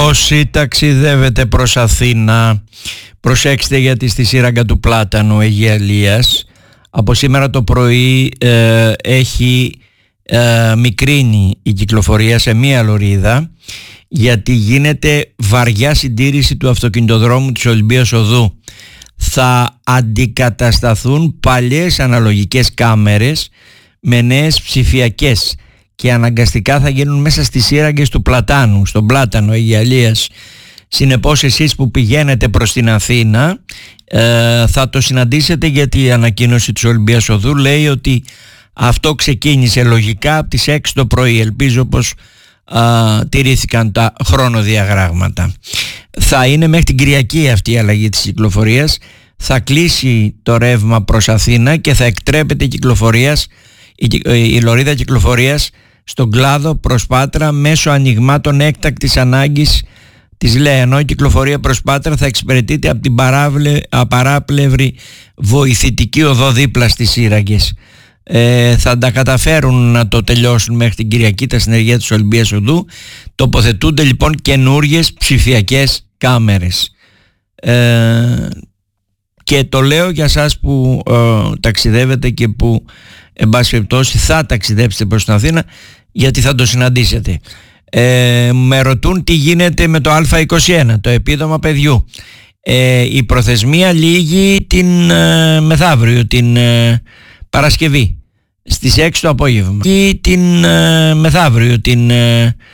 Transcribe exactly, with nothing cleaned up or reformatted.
Όσοι ταξιδεύετε προς Αθήνα, προσέξτε, γιατί στη σύραγγα του Πλάτανου Αιγιαλίας από σήμερα το πρωί ε, έχει ε, μικρύνει η κυκλοφορία σε μία λωρίδα, γιατί γίνεται βαριά συντήρηση του αυτοκινητοδρόμου της Ολυμπίας Οδού. Θα αντικατασταθούν παλιές αναλογικές κάμερες με νέες ψηφιακές και αναγκαστικά θα γίνουν μέσα στις σύραγγες του Πλατάνου, στον Πλάτανο Αιγιαλίας. Συνεπώς εσείς που πηγαίνετε προς την Αθήνα ε, θα το συναντήσετε, γιατί η ανακοίνωση της Ολυμπίας Οδού λέει ότι αυτό ξεκίνησε λογικά από τις έξι το πρωί. Ελπίζω πως α, τηρήθηκαν τα χρονοδιαγράγματα. Θα είναι μέχρι την Κυριακή αυτή η αλλαγή της κυκλοφορίας. Θα κλείσει το ρεύμα προς Αθήνα και θα εκτρέπεται η, κυκλοφορίας, η, η λωρίδα κυκλοφορίας στον κλάδο προς Πάτρα μέσω ανοιγμάτων έκτακτης ανάγκης της ΛΕ, ενώ η κυκλοφορία προς Πάτρα θα εξυπηρετείται από την παράβλε, απαράπλευρη βοηθητική οδό δίπλα στις σύραγγες. Ε, θα τα καταφέρουν να το τελειώσουν μέχρι την Κυριακή τα συνεργεία της Ολυμπίας Οδού. Τοποθετούνται λοιπόν καινούριες ψηφιακές κάμερες. Ε, και το λέω για σας που ε, ταξιδεύετε και που εν πάση περιπτώσει θα ταξιδέψετε προς την Αθήνα, γιατί θα το συναντήσετε. Ε, με ρωτούν τι γίνεται με το Α είκοσι ένα, το επίδομα παιδιού. Ε, η προθεσμία λήγει την ε, μεθαύριο, την ε, Παρασκευή στις έξι το απόγευμα, και την ε, μεθαύριο, την ε,